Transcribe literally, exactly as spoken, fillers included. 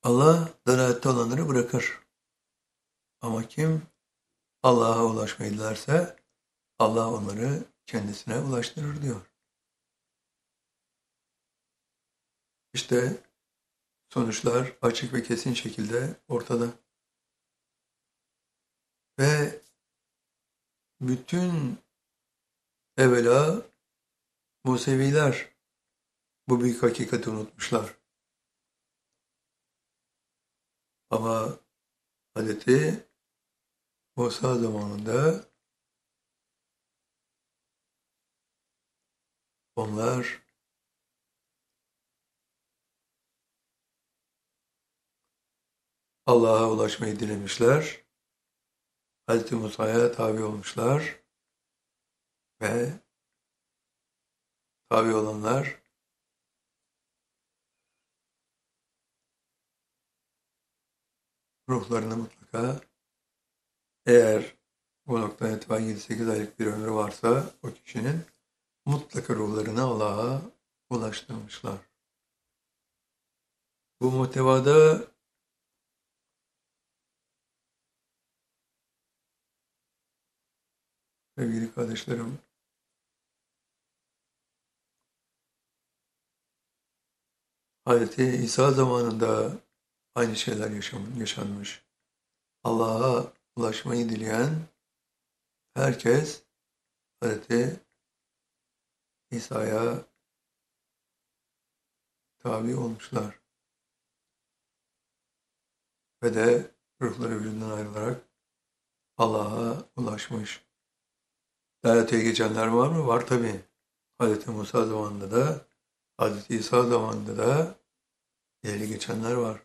Allah dalalette olanları bırakır. Ama kim Allah'a ulaşmayı dilerse Allah onları kendisine ulaştırır diyor. İşte sonuçlar açık ve kesin şekilde ortada. Ve bütün evvela Museviler bu büyük hakikati unutmuşlar. Ama Hazreti Musa zamanında onlar Allah'a ulaşmayı dilemişler. Hazreti Musa'ya tabi olmuşlar ve tabi olanlar ruhlarını mutlaka, eğer bu noktadan itibaren yedi sekiz aylık bir ömrü varsa o kişinin mutlaka ruhlarını Allah'a ulaştırmışlar. Bu muhtevada sevgili kardeşlerim, Hazreti İsa zamanında aynı şeyler yaşanmış. Allah'a ulaşmayı dileyen herkes Hazreti İsa'ya tabi olmuşlar. Ve de ruhları birbirinden ayrılarak Allah'a ulaşmış. Daha öteye geçenler var mı? Var tabii. Hazreti Musa zamanında da, Hazreti İsa zamanında da ileri geçenler var.